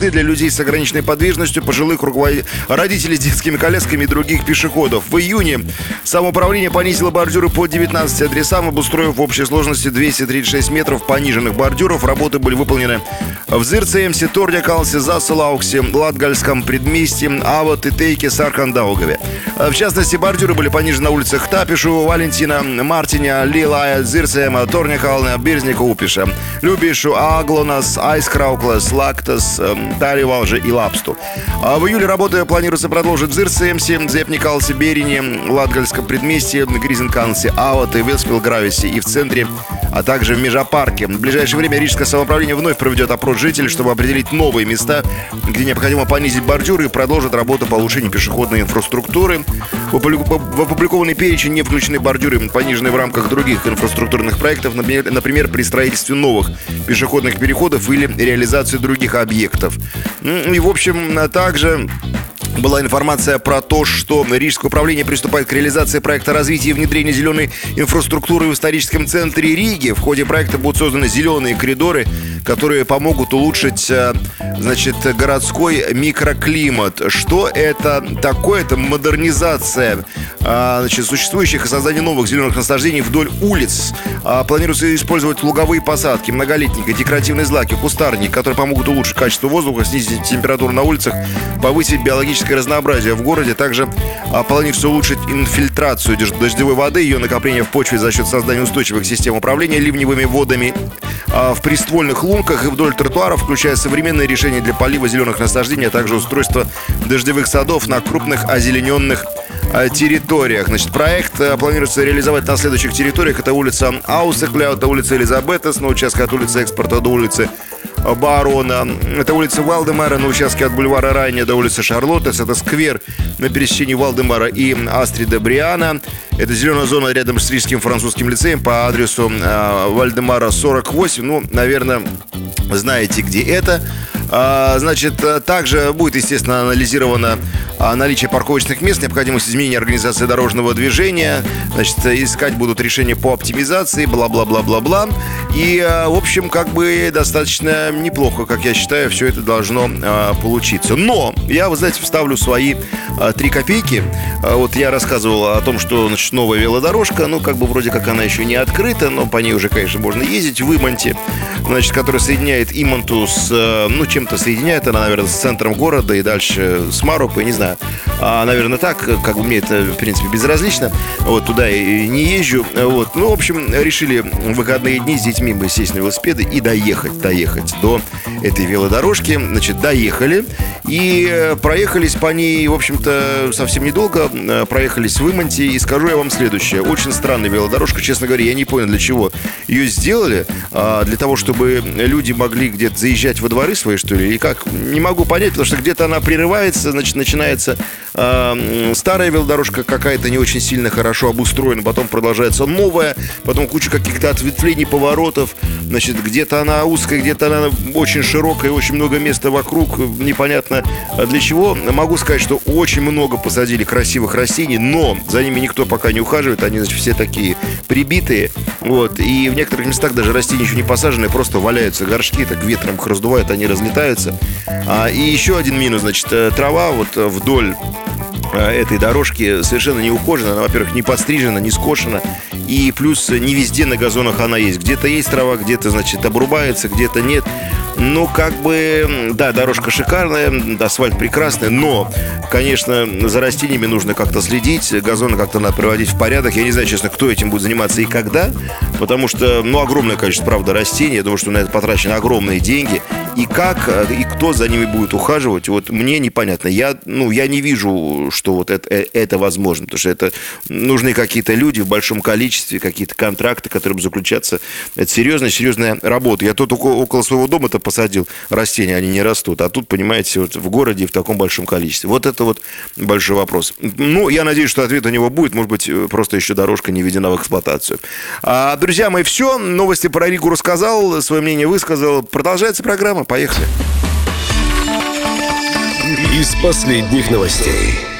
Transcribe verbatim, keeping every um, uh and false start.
езды для людей с ограниченной подвижностью, пожилых руководителей, родителей с детскими колясками и других пешеходов. В июне самоуправление понизило бордюры по девятнадцати адресам, обустроив в общей сложности двести тридцать шесть метров пониженных бордюров. Работы были выполнены в Зырцемсе, Тордякалсе, Засалауксе, Латгальском предместье, Авот и Тейке, Саркандаугаве. В частности, бордюры были понижены на улицах Тапишу, Валентина, Мартиня, Лилая, Зырцема, Торнякална, Берзника, Упиша, Любишу, Аглонас, Айскрауклас, Лактас, Таривалжи и Лапсту. В июле работы планируется продолжить в Зырцемсе, Зепникалсе, Берине, Латгальском предместье, Гризенкансе, Авот и Вилспилгрависе и в центре, а также в Межапарке. В ближайшее время Рижское самоуправление вновь проведет опрос жителей, чтобы определить новые места, где необходимо понизить бордюры, и продолжит работу по улучшению пешеходной инфраструктуры. В опубликованный перечень не включены бордюры, пониженные в рамках других инфраструктурных проектов, например, при строительстве новых пешеходных переходов или реализации других объектов. И, в общем, также была информация про то, что Рижское управление приступает к реализации проекта развития и внедрения зеленой инфраструктуры в историческом центре Риги. В ходе проекта будут созданы зеленые коридоры, которые помогут улучшить, значит, городской микроклимат. Что это такое? Это модернизация, значит, существующих и создание новых зеленых насаждений вдоль улиц. Планируется использовать луговые посадки, многолетники, декоративные злаки, кустарники, которые помогут улучшить качество воздуха, снизить температуру на улицах, повысить биологическое разнообразие в городе. Также планируется улучшить инфильтрацию дождевой воды, ее накопление в почве за счет создания устойчивых систем управления ливневыми водами в приствольных лунках и вдоль тротуаров, включая современные решения для полива зеленых насаждений, а также устройство дождевых садов на крупных озелененных территориях. Значит, проект планируется реализовать на следующих территориях. Это улица Аусекля, это улица Элизабетес на участке от улицы Экспорта до улицы Барона. Это улица Валдемара на участке от бульвара Райня до улицы Шарлоттес. Это сквер на пересечении Валдемара и Астрида Бриана. Это зеленая зона рядом с Рижским французским лицеем по адресу э, Вальдемара сорок восемь. Ну, наверное, знаете, где это. А, значит, также будет, естественно, анализировано наличие парковочных мест, необходимость изменения организации дорожного движения. Значит, искать будут решения по оптимизации, бла-бла-бла-бла-бла. И, в общем, как бы достаточно неплохо, как я считаю, все это должно а, получиться. Но я, вы знаете, вставлю свои а, три копейки. А, вот я рассказывал о том, что, значит, новая велодорожка, ну, как бы вроде как она еще не открыта, но по ней уже, конечно, можно ездить в Иманте, значит, которая соединяет Иманту с, ну, чем-то соединяет она, наверное, с центром города и дальше с Марокко, не знаю. А, наверное, так, как бы мне это, в принципе, безразлично. Вот, туда я не езжу. Вот. Ну, в общем, решили в выходные дни с детьми бы сесть на велосипеды и доехать, доехать до этой велодорожки. Значит, доехали и проехались по ней, в общем-то, совсем недолго. Проехались в Иманте, и скажу я вам следующее. Очень странная велодорожка, честно говоря, я не понял, для чего ее сделали. Для того, чтобы люди могли где-то заезжать во дворы свои, что ли, или как? Не могу понять, потому что где-то она прерывается, значит, начинается э, старая велодорожка какая-то не очень сильно хорошо обустроена, потом продолжается новая, потом куча каких-то ответвлений, поворотов, значит, где-то она узкая, где-то она очень широкая, очень много места вокруг, непонятно для чего. Могу сказать, что очень много посадили красивых растений, но за ними никто пока не ухаживает, они, значит, все такие прибитые, вот, и в некоторых местах даже растения еще не посаженные, просто валяются горшки, так ветром их раздувают, они разлетаются. А, и еще один минус, значит, трава вот вдоль этой дорожки совершенно не ухожена. Она, во-первых, не подстрижена, не скошена. И плюс не везде на газонах она есть. Где-то есть трава, где-то, значит, обрубается, где-то нет. Ну, как бы, да, дорожка шикарная, асфальт прекрасный, но, конечно, за растениями нужно как-то следить, газоны как-то надо приводить в порядок. Я не знаю, честно, кто этим будет заниматься и когда, потому что, ну, огромное количество, правда, растений. Я думаю, что на это потрачены огромные деньги. И как, и кто за ними будет ухаживать, вот мне непонятно. Я, ну, я не вижу, что вот это, это возможно, потому что это нужны какие-то люди в большом количестве, какие-то контракты, которые будут заключаться. Это серьезная, серьезная работа. Я тут около, около своего дома-то посадил растения, они не растут. А тут, понимаете, вот в городе в таком большом количестве. Вот это вот большой вопрос. Ну, я надеюсь, что ответ у него будет. Может быть, просто еще дорожка не введена в эксплуатацию. А, друзья мои, все. Новости про Ригу рассказал, свое мнение высказал. Продолжается программа. Поехали. Из последних новостей.